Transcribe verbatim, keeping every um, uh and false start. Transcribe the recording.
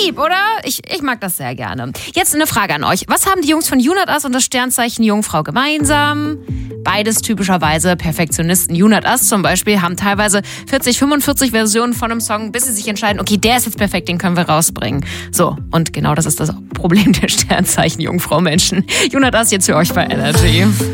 lieb, oder? Ich, ich mag das sehr gerne. Jetzt eine Frage an euch. Was haben die Jungs von Junat As und das Sternzeichen Jungfrau gemeinsam? Beides typischerweise Perfektionisten. Junat As zum Beispiel haben teilweise vierzig, fünfundvierzig Versionen von einem Song, bis sie sich entscheiden, okay, der ist jetzt perfekt, den können wir rausbringen. So, und genau das ist das Problem der Sternzeichen Jungfrau Menschen. Junat As jetzt für euch bei Energy.